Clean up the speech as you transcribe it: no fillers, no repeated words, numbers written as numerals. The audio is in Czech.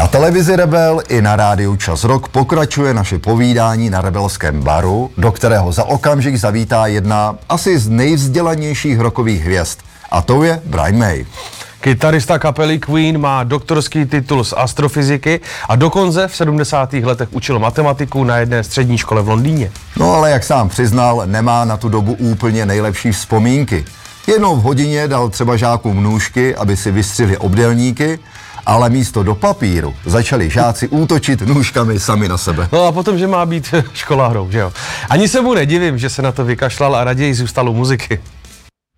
televizi Rebel i na rádiu Čas Rock pokračuje naše povídání na Rebelském baru, do kterého za okamžik zavítá jedna asi z nejvzdělanějších rockových hvězd. A to je Brian May. Kytarista kapely Queen má doktorský titul z astrofyziky a dokonce v 70. letech učil matematiku na jedné střední škole v Londýně. No ale jak sám přiznal, nemá na tu dobu úplně nejlepší vzpomínky. Jednou v hodině dal třeba žákům nůžky, aby si vystřihli obdélníky, ale místo do papíru začali žáci útočit nůžkami sami na sebe. No a potom, že má být školářou, že jo. Ani se mu nedivím, že se na to vykašlal a raději zůstal u muziky.